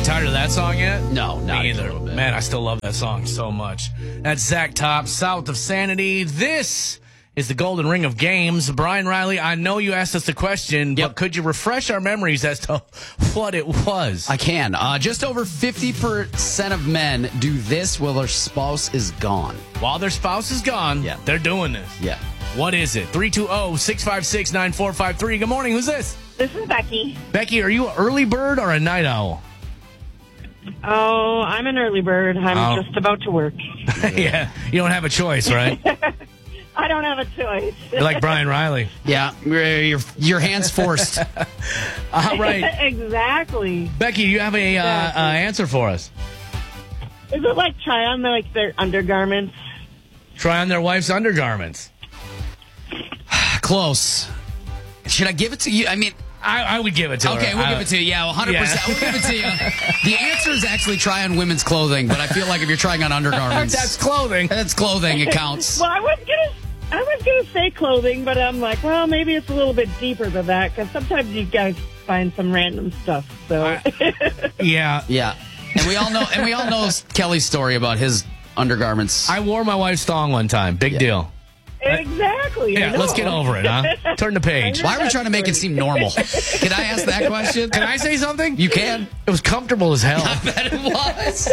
tired of that song yet? No, not Me even either. a little bit. Man, I still love that song so much. That's Zach Top, South of Sanity. This is the Golden Ring of Games. Brian Riley, I know you asked us the question, but could you refresh our memories as to what it was? I can. Just over 50% of men do this while their spouse is gone. While their spouse is gone, they're doing this. Yeah. What is it? 320-656-9453. Good morning. Who's this? This is Becky. Becky, are you an early bird or a night owl? Oh, I'm an early bird. I'm just about to work. Yeah, you don't have a choice, right? I don't have a choice. You're like Brian Riley. Yeah, your hands forced. Right. Exactly. Becky, you have a answer for us. Is it like try on their undergarments? Try on their wife's undergarments. Close. Should I give it to you? I mean, I would give it to her. Okay, we'll give it to you. Yeah, 100%. Yeah. We'll give it to you. The answer is actually try on women's clothing, but I feel like if you're trying on undergarments, That's clothing. That's clothing. It counts. Well, I was gonna say clothing, but I'm like, well, maybe it's a little bit deeper than that because sometimes you guys find some random stuff. So Yeah. Yeah, and we all know Kelly's story about his undergarments. I wore my wife's thong one time. Big deal. Exactly. Yeah, let's get over it, huh? Turn the page. Why are we trying to make it seem normal? Can I ask that question? Can I say something? You can. It was comfortable as hell. I bet it was.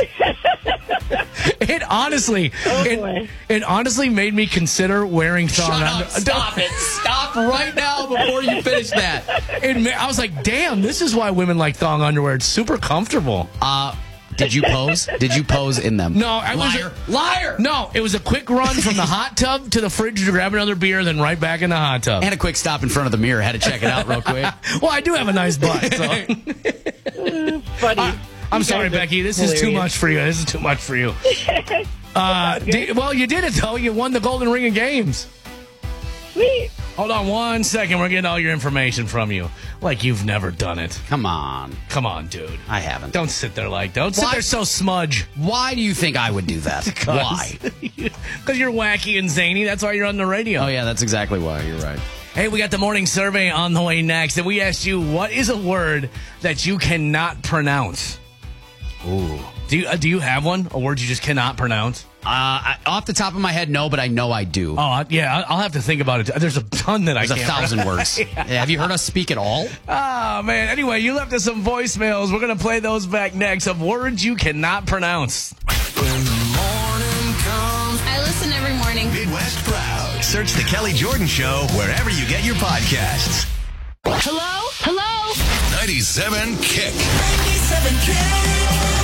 It honestly made me consider wearing thong. Shut up. Stop it. Stop right now before you finish that. I was like, damn, this is why women like thong underwear. It's super comfortable. Did you pose? Did you pose in them? No, I was Liar. No, it was a quick run from the hot tub to the fridge to grab another beer, then right back in the hot tub. And a quick stop in front of the mirror. Had to check it out real quick. Well, I do have a nice butt. So. Buddy. I'm sorry, Becky. This is too much for you. This is too much for you. Well, you did it, though. You won the Golden Ring of Games. Sweet. Hold on 1 second. We're getting all your information from you. Like you've never done it. Come on. Come on, dude. I haven't. Don't sit there like that. Don't sit there so smudge. Why do you think I would do that? Why? Because you're wacky and zany. That's why you're on the radio. Oh, yeah, that's exactly why. You're right. Hey, we got the morning survey on the way next. And we asked you, what is a word that you cannot pronounce? Ooh. Do you have one? A word you just cannot pronounce? Off the top of my head, no, but I know I do. Oh, yeah, I'll have to think about it. There's a ton that I can't. There's 1,000 words. Yeah, have you heard us speak at all? Oh, man. Anyway, you left us some voicemails. We're going to play those back next of words you cannot pronounce. When the morning comes, I listen every morning. Midwest Proud. Search The Kelly Jordan Show wherever you get your podcasts. Hello? Hello? 97 Kick. 97 Kick.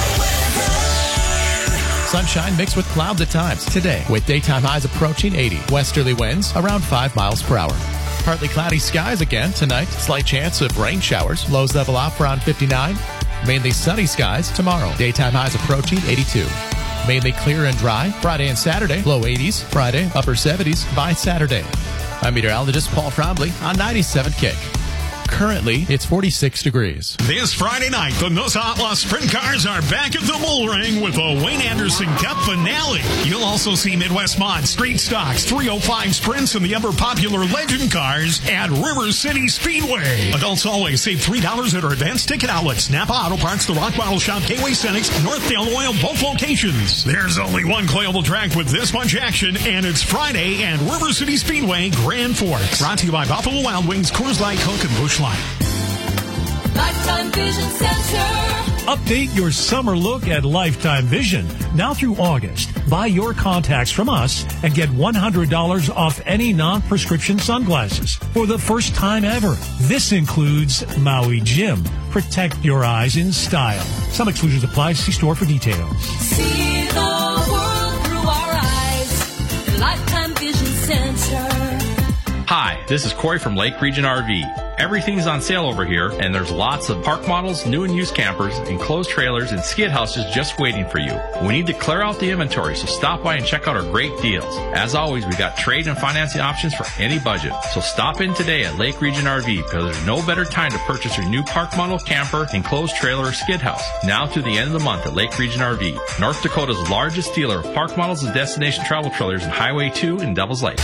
Sunshine mixed with clouds at times today, with daytime highs approaching 80. Westerly winds around 5 miles per hour. Partly cloudy skies again tonight. Slight chance of rain showers. Lows level off around 59. Mainly sunny skies tomorrow. Daytime highs approaching 82. Mainly clear and dry Friday and Saturday. Low 80s Friday, upper 70s by Saturday. I'm meteorologist Paul Trombley on 97 Kick. Currently, it's 46 degrees. This Friday night, the Nos Outlaw Sprint Cars are back at the Bull Ring with a Wayne Anderson Cup finale. You'll also see Midwest Mod, Street Stocks, 305 Sprints, and the ever-popular Legend Cars at River City Speedway. Adults always save $3 at our advanced ticket outlets. Napa Auto Parts, the Rock Bottle Shop, Gateway Cenex, Northdale Oil, both locations. There's only one Coyable track with this much action, and it's Friday at River City Speedway, Grand Forks. Brought to you by Buffalo Wild Wings, Coors Light, Coke, and Busch Light. Lifetime Vision Center. Update your summer look at Lifetime Vision. Now through August, buy your contacts from us and get $100 off any non-prescription sunglasses for the first time ever. This includes Maui Jim. Protect your eyes in style. Some exclusions apply. See store for details. See the world through our eyes. Lifetime Vision Center. Hi, this is Corey from Lake Region RV. Everything's on sale over here, and there's lots of park models, new and used campers, enclosed trailers, and skid houses just waiting for you. We need to clear out the inventory, so stop by and check out our great deals. As always, we got trade and financing options for any budget. So stop in today at Lake Region RV, because there's no better time to purchase your new park model, camper, enclosed trailer, or skid house. Now through the end of the month at Lake Region RV, North Dakota's largest dealer of park models and destination travel trailers in Highway 2 in Devils Lake.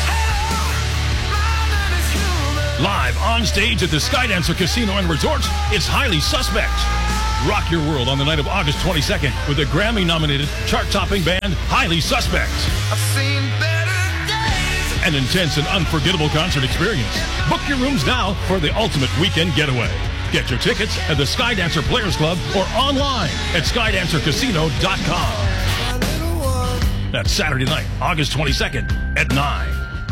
Live on stage at the Skydancer Casino and Resort, it's Highly Suspect. rock your world on the night of August 22nd with the Grammy-nominated, chart-topping band Highly Suspects. I've seen better days. An intense and unforgettable concert experience. Book your rooms now for the ultimate weekend getaway. Get your tickets at the Skydancer Players Club or online at SkydancerCasino.com. That's Saturday night, August 22nd at 9.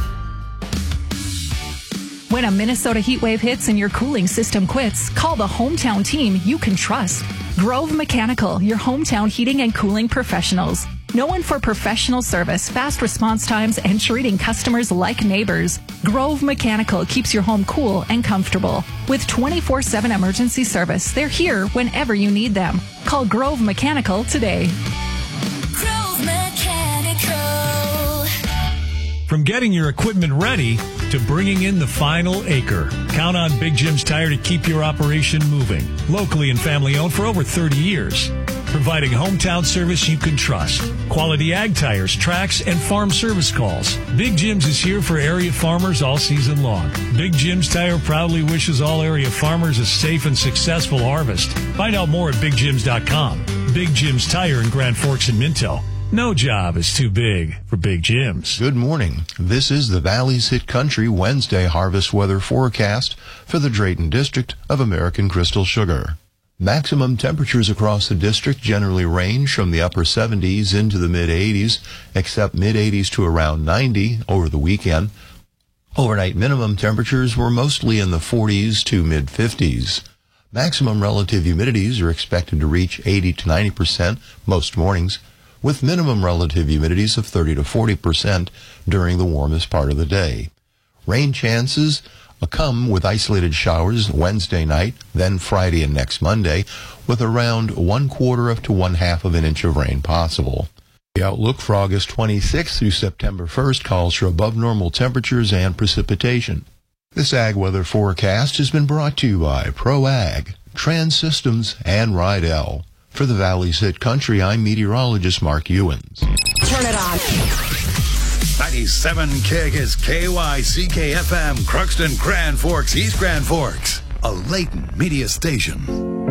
When a Minnesota heat wave hits and your cooling system quits, call the hometown team you can trust. Grove Mechanical, your hometown heating and cooling professionals. Known for professional service, fast response times, and treating customers like neighbors, Grove Mechanical keeps your home cool and comfortable. With 24/7 emergency service, they're here whenever you need them. Call Grove Mechanical today. Grove Mechanical. From getting your equipment ready to bringing in the final acre, count on Big Jim's Tire to keep your operation moving. Locally and family owned for over 30 years. Providing hometown service you can trust. Quality ag tires, tracks, and farm service calls. Big Jim's is here for area farmers all season long. Big Jim's Tire proudly wishes all area farmers a safe and successful harvest. Find out more at BigJims.com. Big Jim's Tire in Grand Forks and Minto. No job is too big for Big Jim's. Good morning. This is the Valley's Hit Country Wednesday harvest weather forecast for the Drayton District of American Crystal Sugar. Maximum temperatures across the district generally range from the upper 70s into the mid-80s, except mid-80s to around 90 over the weekend. Overnight minimum temperatures were mostly in the 40s to mid-50s. Maximum relative humidities are expected to reach 80 to 90% most mornings, with minimum relative humidities of 30 to 40% during the warmest part of the day. Rain chances come with isolated showers Wednesday night, then Friday and next Monday, with around 1/4 to 1/2 inch of rain possible. The outlook for August 26th through September 1st calls for above normal temperatures and precipitation. This ag weather forecast has been brought to you by ProAg, Trans Systems, and Rydell. For the Valley's Hit Country, I'm meteorologist Mark Ewens. Turn it on. 97 KIGS KYCK FM, Crookston, Grand Forks, East Grand Forks, a Layton media station.